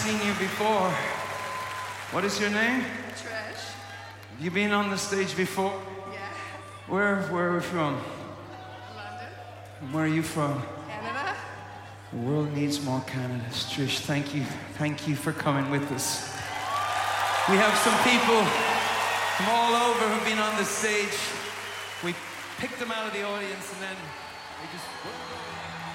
seen you before. What is your name? Trish. Have you been on the stage before? Yeah. Where are we from? London. And where are you from? Canada. The world needs more Canadas. Trish, thank you. Thank you for coming with us. We have some people from all over who've been on the stage. We picked them out of the audience and then they just...